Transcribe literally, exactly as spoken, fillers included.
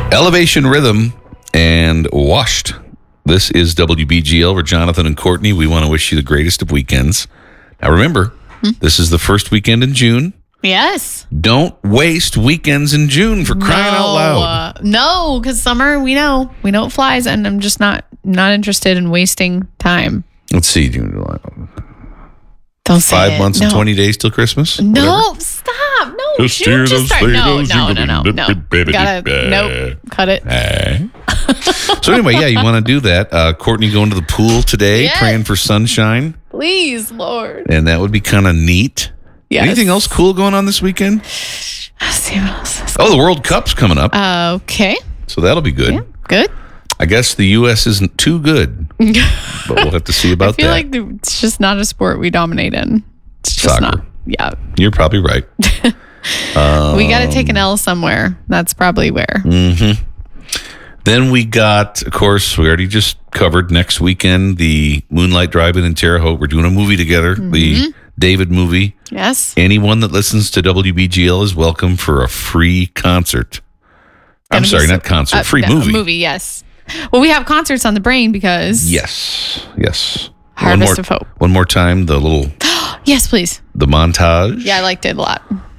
Elevation Rhythm and Washed. This is W B G L. We're Jonathan and Courtney. We want to wish you the greatest of weekends. Now remember, hmm? this is the first weekend in June. Yes. Don't waste weekends in June for crying no, out loud. Uh, no, because summer, we know. We know it flies, and I'm just not not interested in wasting time. Let's see. June, July. Don't say Five it. months no. and twenty days till Christmas? No, Whatever. stop. No, Just June just start. No, no, no, no, no. Gotta, Gotta, nope. Cut it. So anyway, yeah, you want to do that. Uh, Courtney going to the pool today, yes. praying for sunshine. Please, Lord. And that would be kind of neat. Yes. Anything else cool going on this weekend? Let's see what else is Oh, the World Cup's coming up. Uh, okay. So that'll be good. Yeah, good. I guess the U S isn't too good, but we'll have to see about that. I feel that. like it's just not a sport we dominate in. It's just Soccer. not. Yeah. You're probably right. um, we got to take an L somewhere. That's probably where. Mm-hmm. Then we got, of course, we already just covered next weekend, the Moonlight Drive-In in Terre Haute. We're doing a movie together, mm-hmm. the David movie. Yes. Anyone that listens to W B G L is welcome for a free concert. I'm sorry, so, not concert, uh, free no, movie. Movie, yes. Well, we have concerts on the brain because... Yes, yes. Harvest one more, of Hope. One more time, the little... Yes, please. The montage. Yeah, I liked it a lot.